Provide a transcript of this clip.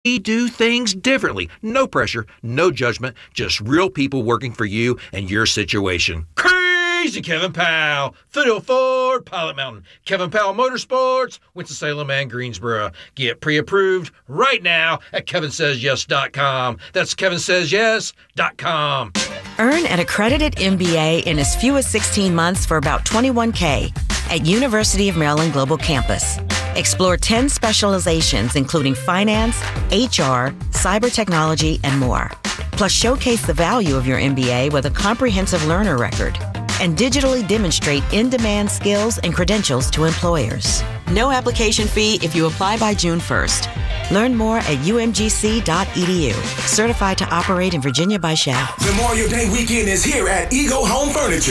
We do things differently. No pressure, no judgment, just real people working for you and your situation. Crazy Kevin Powell, Foothill Ford, Pilot Mountain, Kevin Powell Motorsports, Winston-Salem and Greensboro. Get pre-approved right now at kevinsays.yes.com. That's kevinsays.yes.com. Earn an accredited MBA in as few as 16 months for about $21K at University of Maryland Global Campus. Explore 10 specializations, including finance, HR, cyber technology, and more. Plus, showcase the value of your MBA with a comprehensive learner record and digitally demonstrate in-demand skills and credentials to employers. No application fee if you apply by June 1st. Learn more at umgc.edu. Certified to operate in Virginia by Shell. Memorial Day weekend is here at Eagle Home Furniture.